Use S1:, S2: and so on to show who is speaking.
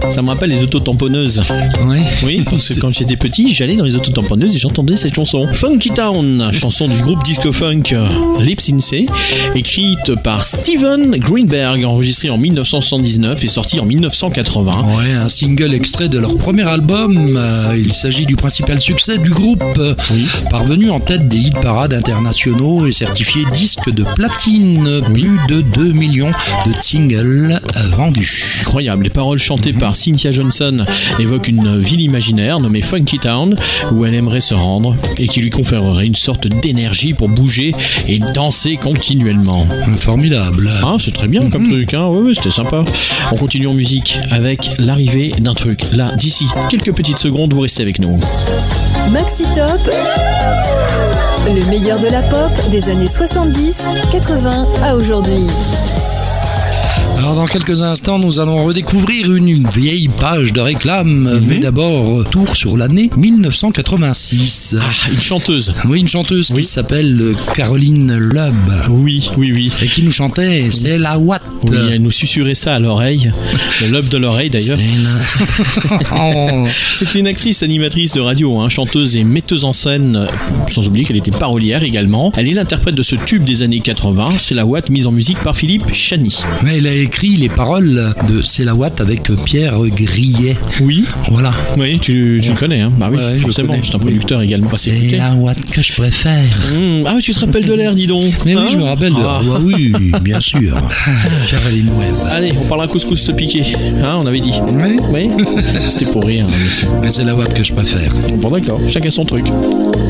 S1: Ça me rappelle les autotamponneuses.
S2: Ouais.
S1: Oui, parce que quand j'étais petit, j'allais dans les autotamponneuses et j'entendais cette chanson. Funky Town, chanson du groupe disco funk Lips in C, écrite par Steven Greenberg, enregistrée en 1979 et sortie en 1980.
S2: Ouais, un single extrait de leur premier album. Il s'agit du principal succès du groupe, parvenu en tête des hit parades internationaux et certifié disque de platine. Plus de 2 millions de singles vendus.
S1: Incroyable, les paroles chantées par Cynthia Johnson évoquent une ville imaginaire nommée Funky Town où elle aimerait se rendre et qui lui conférerait une sorte d'énergie pour bouger et danser continuellement.
S2: Formidable.
S1: Ah, c'est très bien comme truc, hein. Oui, c'était sympa. On continue en musique avec l'arrivée d'un truc. Là, d'ici quelques petites secondes, vous restez avec nous.
S3: Maxi Top, le meilleur de la pop des années 70, 80 à aujourd'hui.
S2: Alors dans quelques instants, nous allons redécouvrir une vieille page de réclame, mais d'abord retour sur l'année 1986.
S1: Ah, une chanteuse.
S2: Oui, une chanteuse qui s'appelle Caroline Lubb.
S1: Oui.
S2: Et qui nous chantait C'est la Watt.
S1: Oui, elle nous susurrait ça à l'oreille, le lobe de l'oreille d'ailleurs. C'était une actrice animatrice de radio, chanteuse et metteuse en scène, sans oublier qu'elle était parolière également. Elle est l'interprète de ce tube des années 80, C'est la Watt, mise en musique par Philippe Chani.
S2: Elle a écrit les paroles de C'est la Watt avec Pierre Grillet.
S1: Oui.
S2: Voilà.
S1: Oui, tu le connais, hein. Bah oui, forcément, c'est un producteur également.
S2: C'est la Watt que je préfère.
S1: Ah, tu te rappelles de l'air, dis donc.
S2: Mais oui, je me rappelle de l'air. Oui, bien sûr. Caroline Lubb.
S1: Allez, on parle un couscous se piquer. On avait dit. Oui. C'était pour rire.
S2: Mais c'est la Watt que je préfère.
S1: Bon, d'accord, chacun son truc.